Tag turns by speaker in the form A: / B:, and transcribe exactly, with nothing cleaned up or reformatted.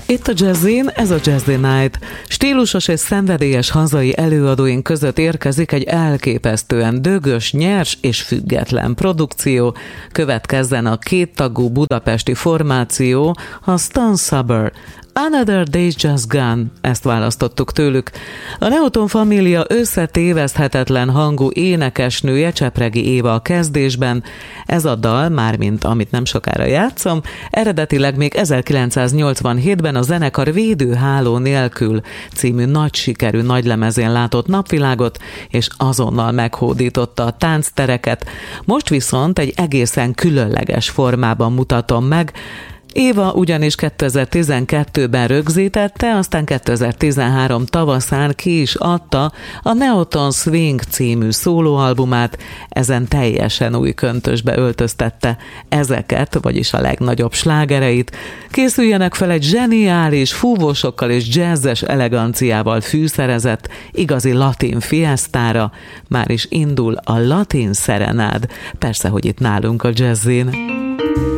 A: Itt a Jazzin, ez a Jazzy Night. Stílusos és szenvedélyes hazai előadóink között érkezik egy elképesztően dögös, nyers és független produkció. Következzen a kéttagú budapesti formáció, a Stone Sober. Another Day's Just Gone, ezt választottuk tőlük. A Neoton Família összetéveszthetetlen hangú énekesnője Csepregi Éva a kezdésben. Ez a dal, mármint amit nem sokára játszom, eredetileg még ezerkilencszáznyolcvanhétben a zenekar Védőháló nélkül című nagy sikerű nagylemezén látott napvilágot, és azonnal meghódította a tánctereket. Most viszont egy egészen különleges formában mutatom meg. Éva ugyanis kétezer-tizenkettőben rögzítette, aztán kétezer-tizenhárom tavaszán ki is adta a Neoton Swing című szólóalbumát, ezen teljesen új köntösbe öltöztette ezeket, vagyis a legnagyobb slágereit. Készüljenek fel egy zseniális, fúvósokkal és jazzes eleganciával fűszerezett, igazi latin fiesztára, már is indul a latin szerenád, persze, hogy itt nálunk a Jazzin.